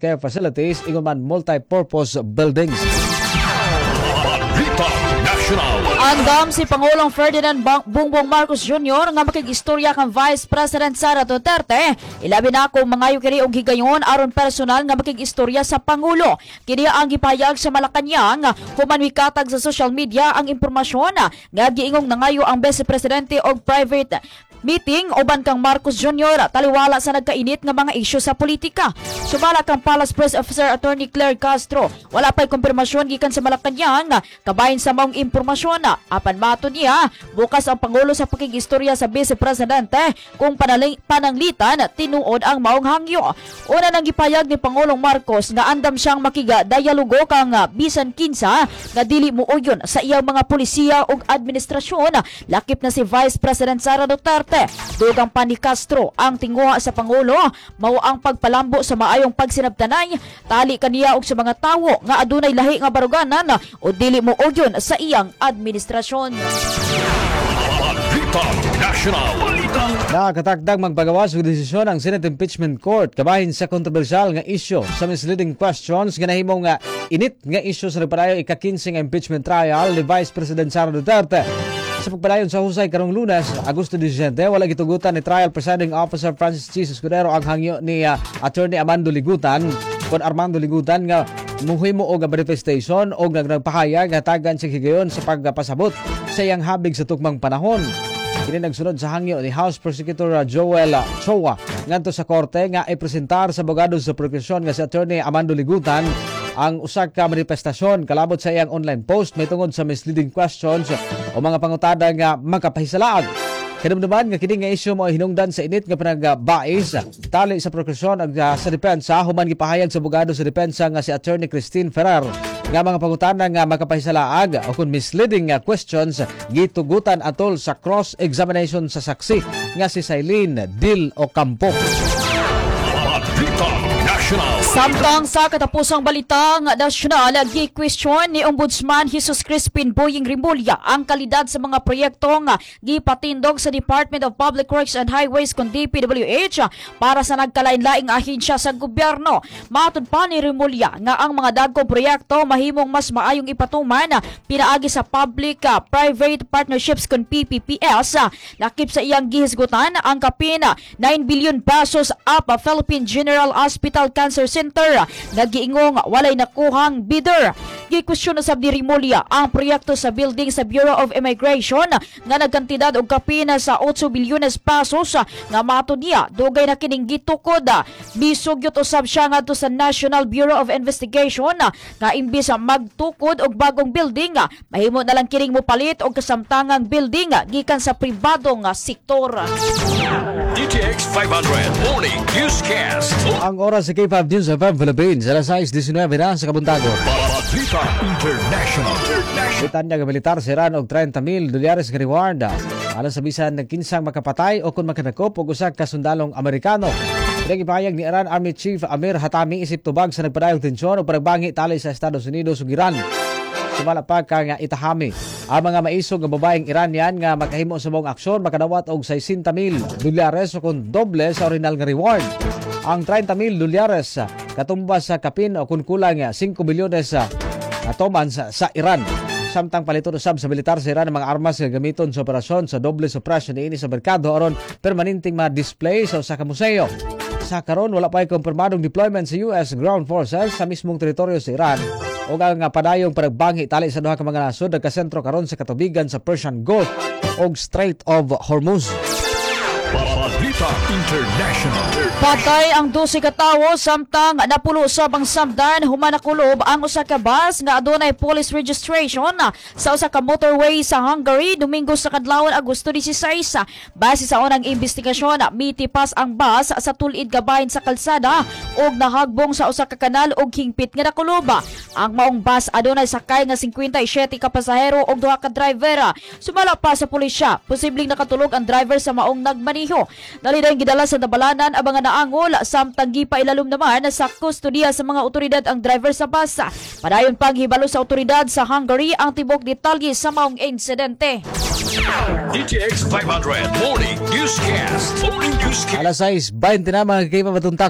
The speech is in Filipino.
healthcare facilities, ingon man multi-purpose buildings. Andam si Pangulong Ferdinand Bongbong Marcos Jr. nga makig-istorya kang Vice President Sara Duterte. Ilabi na ako mangayo kini og higayon aron personal nga makig-istorya sa Pangulo. Kini ang gipahayag sa Malacañang human mikatag sa social media ang impormasyon nga giingong nangayo ang Vice Presidente og private meeting uban kang Marcos Jr. taliwala sa nagkainit nga mga isyu sa politika. Sumala kang Palace Press Officer Attorney Claire Castro, wala pa'y konfirmasyon gikan sa Malacañang kabahin sa maong impormasyon. Apan mato niya, bukas ang Pangulo sa pakig-istorya sa Vice Presidente kung pananglitan tinuod ang maong hangyo. Una nang gipayag ni Pangulong Marcos nga andam siyang makiga-dialogo kang bisan kinsa nga dili muuyon sa iyang mga pulisiya ug administrasyon. Lakip na si Vice President Sara Duterte. Dugang pa ni Castro ang tinguha sa Pangulo mao ang pagpalambo sa maayong pagsinabtanay tali kaniya og sa mga tawo nga adunay lahi nga baruganan o dili mougyon sa iyang administrasyon. Nakatagdag magpagawas og desisyon ang Senate Impeachment Court kabahin sa kontrobersyal nga isyu sa misleading questions nga nahimong nga init nga isyu sa nagpadayon ika-15 nga impeachment trial ni Vice President Sara Duterte. Sa pagpadayon sa husay karong Lunes, Agosto 17, wala gitugutan ni Trial Presiding Officer Francis Chis Escudero ang hangyo ni Attorney Armando Ligutan nga muhimo og manifestation og nagpahayag hatagan sa higayon sa pagpasabot sa iyang habig sa tukmang panahon. Kini nagsunod sa hangyo ni House Prosecutor Joel Chowa ngadto sa korte nga ipresentar sa abogado sa prosecution nga si Attorney Armando Ligutan ang usa ka manifestasyon kalabot sa iyang online post may tungod sa misleading questions o mga pangutada nga makapahisalaag. Kinumduman nga kini nga isyu mo hinungdan sa init nga panagbais tali sa prosecution ag sa depensa human gipahayag sa abogado sa depensa nga si Attorney Christine Ferrer nga mga pangutada nga makapahisalaag o kung misleading nga questions gitugutan atol sa cross-examination sa saksi nga si Sailin Dil Ocampo. Samtang sa katapusang balitang nasyonal, gi-question ni Ombudsman Jesus Crispin Boying Rimulya ang kalidad sa mga proyektong gipatindog sa Department of Public Works and Highways kung DPWH para sa nagkalain-laing ahensya sa gobyerno. Matod pa ni Rimulya nga ang mga dagkong proyekto mahimong mas maayong ipatuman pinaagi sa public-private partnerships kung PPPs. Lakip sa iyang gihisgutan ang kapin 9 billion pesos up Philippine General Hospital Cancer Center nga giingong walay nakuhang bidder. Gikwestiyon na sa Rimulya ang proyekto sa building sa Bureau of Immigration nga nagkantidad og kapina sa 8 bilyones pesos nga mato niya dugay na kining gitukod. Bisugyot usab siya ngadto sa National Bureau of Investigation nga imbis magtukod og bagong building mahimo na lang kining mopalit og kasamtangang building gikan sa pribadong sektor. DTX 500 Morning Newscast. Ang oras sa K5 News FM Philippines, alas 6:19 na sa Kabuntagon. Balita International. Britanya nga militar siran og $30,000 nga reward. Alang sa bisan nagkinsang makapatay o kung makanakop og usa ka sundalong Amerikano. Pinagipahayag ni Iran Army Chief Amir Hatami isip tubag sa nagpadayong tensyon o paragbangi tali sa Estados Unidos ug Iran. Sumala pa ka nga itahami ang mga maisog nga babaeng Iranian nga makahimo sa mong aksyon makadawat og $60,000 o kung doble sa original nga reward. Ang $30,000 katumbas sa kapin o kung kulang 5 bilyones atoman sa Iran. Samtang paliton usab sa militar sa Iran ang mga armas nga gamiton sa operasyon sa doble suppression niini sa merkado aron permanenteng ma-display sa usa ka museo. Sa karon wala pa kumpirmadong deployment sa US ground forces sa mismong teritoryo sa Iran o ang padayong paragbangi tali sa duha ka mga nasod nagkasentro karon sa katubigan sa Persian Gulf o Strait of Hormuz. Balita International. Patay ang 12 ka tawo samtang napulo sa bangsamdan human nakulob ang usa ka bus nga adunay police registration sa usa ka motorway sa Hungary Domingo sa kadlawon Agosto 16. Base sa unang investigasyon, mitipas ang bus sa tulid gabahin sa kalsada ug nahagbong sa usa ka kanal ug hingpit nga nakulob. Ang maong bus adunay sakay nga 57 ka pasahero ug duha ka driver. Sumala pa sa pulisya, posibleng nakatulog ang driver sa maong nagmaniho. Dali dayong gidala sa dabalanan ang mga naangol samtang gipailalom naman sa kustodiya sa mga otoridad ang driver sa bus. Padayon paghibalo sa otoridad sa Hungary ang tibok detalye sa maong insidente. DTX 500 Morning Newscast. Morning Newscast. Alas 6:20 na mga kaipa matuntak